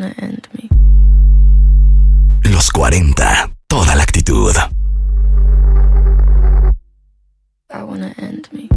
gonna end me. Los 40, toda la actitud.